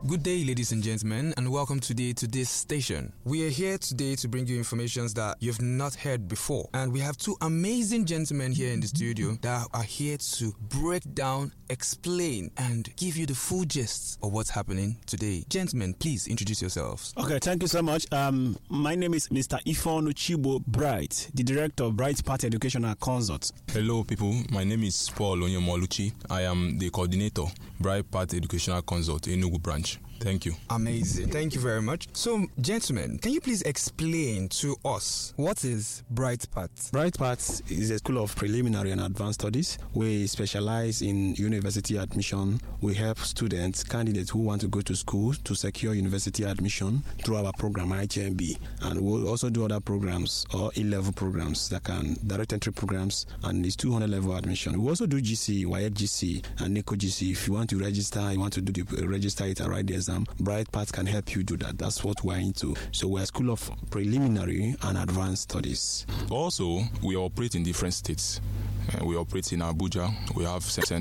Good day, ladies and gentlemen, and welcome today to this station. We are here today to bring you information that you've not heard before. And we have two amazing gentlemen here in the studio that are here to break down, explain, and give you the full gist of what's happening today. Gentlemen, please introduce yourselves. Okay, thank you so much. My name is Mr. Ifon Uchibo Bright, the director of Bright Path Educational Consult. Hello, people. My name is Paul Onyemoluchi. I am the coordinator, Bright Path Educational Consult, Enugu branch. Thank you. Amazing. Thank you very much. So, gentlemen, can you please explain to us what is Bright Path? Bright Path is a school of preliminary and advanced studies. We specialize in university admission. We help students, candidates who want to go to school to secure university admission through our program IHMB. And we'll also do other programs or A-level programs that can direct entry programs and it's 200 level admission. We also do GC, WAEC GC, and NECO GC. If you want to register, you want to do the register it and write the exam, Bright Path can help you do that. That's what we're into. So we're a school of preliminary and advanced studies. Also, we operate in different states. We operate in Abuja. We have